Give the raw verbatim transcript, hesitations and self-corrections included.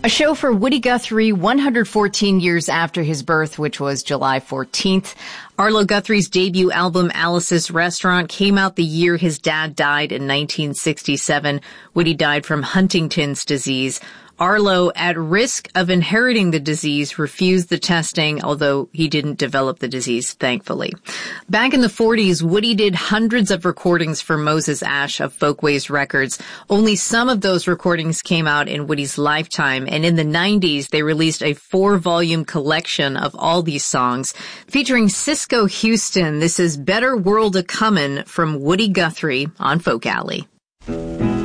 A show for Woody Guthrie one hundred fourteen years after his birth, which was July fourteenth. Arlo Guthrie's debut album, Alice's Restaurant, came out the year his dad died in nineteen sixty-seven. Woody died from Huntington's disease. Arlo, at risk of inheriting the disease, refused the testing, although he didn't develop the disease, thankfully. Back in the forties, Woody did hundreds of recordings for Moses Ash of Folkways Records. Only some of those recordings came out in Woody's lifetime, and in the nineties, they released a four-volume collection of all these songs. Featuring Cisco Houston, this is Better World A-Comin' from Woody Guthrie on Folk Alley.